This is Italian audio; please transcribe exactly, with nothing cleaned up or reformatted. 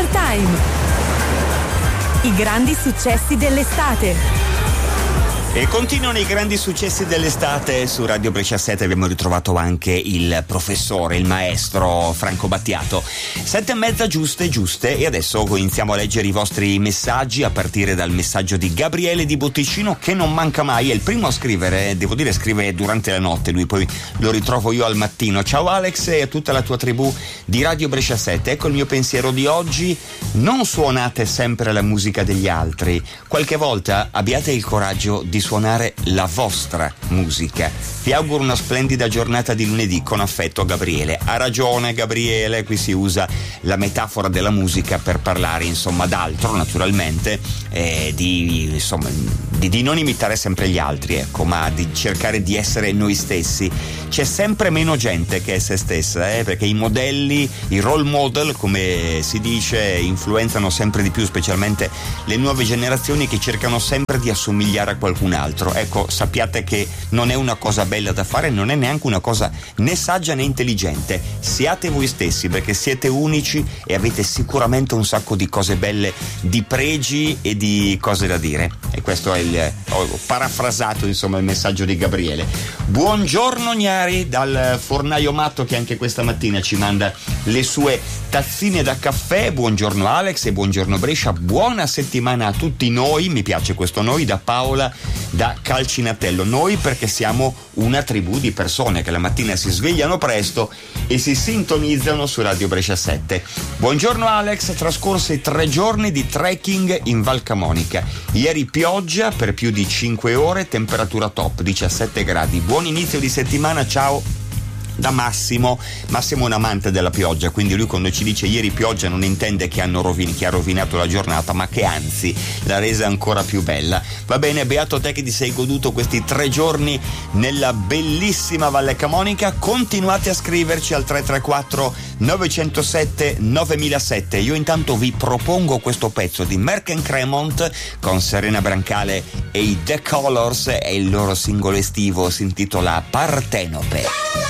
Summertime. I grandi successi dell'estate. E continuano i grandi successi dell'estate su Radio Brescia sette. Abbiamo ritrovato anche il professore, il maestro Franco Battiato. Sette e mezza giuste, giuste. E adesso iniziamo a leggere i vostri messaggi, a partire dal messaggio di Gabriele di Botticino, che non manca mai. È il primo a scrivere, devo dire scrive durante la notte, lui poi lo ritrovo io al mattino. Ciao Alex e a tutta la tua tribù di Radio Brescia sette. Ecco il mio pensiero di oggi: non suonate sempre la musica degli altri, qualche volta abbiate il coraggio di suonare la vostra musica. Vi auguro una splendida giornata di lunedì, con affetto, Gabriele. Ha ragione Gabriele, qui si usa la metafora della musica per parlare insomma d'altro, naturalmente, eh, di, insomma, di, di non imitare sempre gli altri, ecco, ma di cercare di essere noi stessi. C'è sempre meno gente che è se stessa, eh, perché i modelli, i role model, come si dice, influenzano sempre di più, specialmente le nuove generazioni che cercano sempre di assomigliare a qualcun altro. Ecco, sappiate che non è una cosa bella da fare, non è neanche una cosa né saggia né intelligente. Siate voi stessi, perché siete unici e avete sicuramente un sacco di cose belle, di pregi e di cose da dire. E questo è il, ho parafrasato insomma il messaggio di Gabriele. Buongiorno Gnari dal fornaio matto, che anche questa mattina ci manda le sue tazzine da caffè. Buongiorno Alex e buongiorno Brescia, buona settimana a tutti noi. Mi piace questo noi, da Paola da Calcinatello. Noi perché siamo una tribù di persone che la mattina si svegliano presto e si sintonizzano su Radio Brescia sette. Buongiorno Alex, trascorsi tre giorni di trekking in Val Camonica. Ieri pioggia per più di cinque ore, temperatura top, diciassette gradi. Buon inizio di settimana, ciao da Massimo. Massimo è un amante della pioggia, quindi lui quando ci dice ieri pioggia non intende che, hanno rovin- che ha rovinato la giornata, ma che anzi l'ha resa ancora più bella. Va bene, beato te che ti sei goduto questi tre giorni nella bellissima Valle Camonica. Continuate a scriverci al tre tre quattro nove zero sette nove zero zero sette. Io intanto vi propongo questo pezzo di Merck and Cremont con Serena Brancale e i The Colors, e il loro singolo estivo si intitola Partenope.